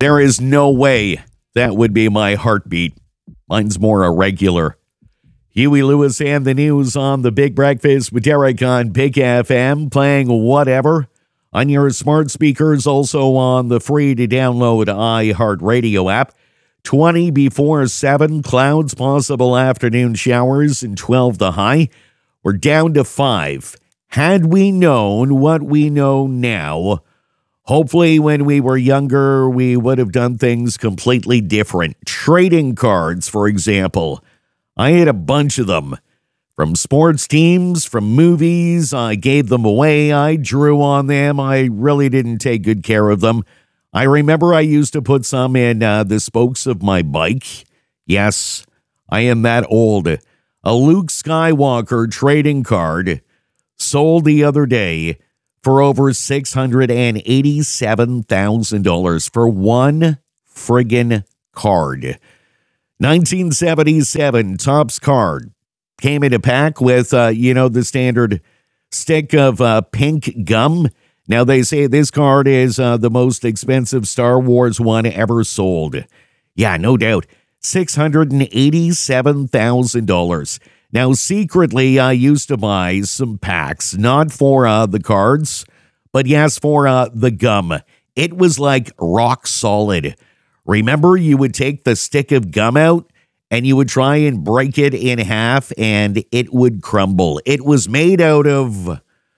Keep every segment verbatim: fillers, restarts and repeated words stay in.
There is no way that would be my heartbeat. Mine's more irregular. Huey Lewis and the News on the Big Breakfast with Derek on Big F M, playing whatever on your smart speakers, also on the free-to-download iHeartRadio app. twenty before seven, clouds, possible afternoon showers, and twelve the high. We're down to five. Had we known what we know now, hopefully when we were younger, we would have done things completely different. Trading cards, for example. I had a bunch of them. From sports teams, from movies, I gave them away. I drew on them. I really didn't take good care of them. I remember I used to put some in uh, the spokes of my bike. Yes, I am that old. A Luke Skywalker trading card sold the other day for over six hundred eighty-seven thousand dollars for one friggin' card. nineteen seventy-seven Topps card came in a pack with, uh, you know, the standard stick of uh, pink gum. Now, they say this card is uh, the most expensive Star Wars one ever sold. Yeah, no doubt. six hundred eighty-seven thousand dollars. Now, secretly, I used to buy some packs, not for uh, the cards, but yes, for uh, the gum. It was like rock solid. Remember, you would take the stick of gum out and you would try and break it in half and it would crumble. It was made out of,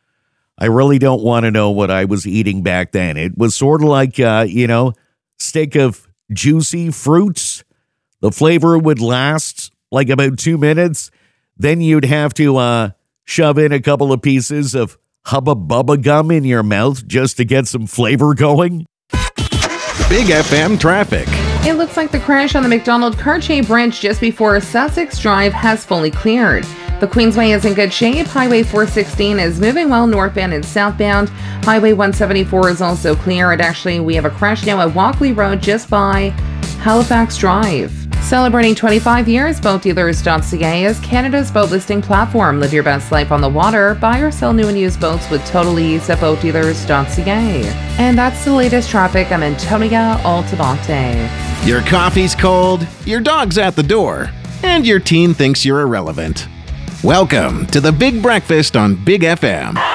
I really don't want to know what I was eating back then. It was sort of like, uh, you know, stick of juicy fruits. The flavor would last like about two minutes. Then you'd have to uh, shove in a couple of pieces of Hubba Bubba gum in your mouth just to get some flavor going. Big F M traffic. It looks like the crash on the McDonald Cartier Branch just before Sussex Drive has fully cleared. The Queensway is in good shape. Highway four sixteen is moving well northbound and southbound. Highway one seventy-four is also clear. And actually, we have a crash now at Walkley Road just by Halifax Drive. Celebrating twenty-five years, boat dealers dot c a is Canada's boat listing platform. Live your best life on the water. Buy or sell new and used boats with total ease at boat dealers dot c a. And that's the latest traffic. I'm Antonia Altabante. Your coffee's cold, your dog's at the door, and your teen thinks you're irrelevant. Welcome to the Big Breakfast on Big F M.